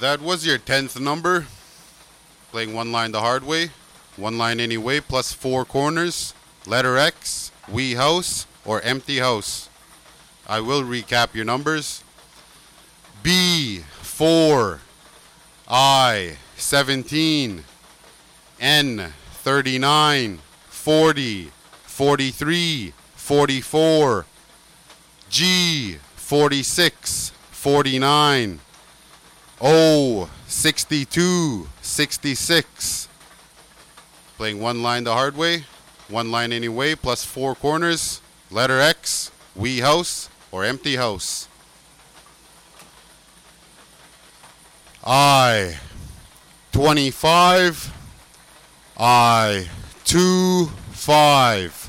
That was your 10th number. Playing one line the hard way. One line anyway, plus 4 corners. Letter X, wee house, or empty house. I will recap your numbers. B, 4. I, 17. N, 39. 40. 43. 44. G, 46. 49. O, 62. 66. Playing one line the hard way. One line anyway, plus 4 corners. Letter X, wee house, or empty house. I, 25. I, 2, 5.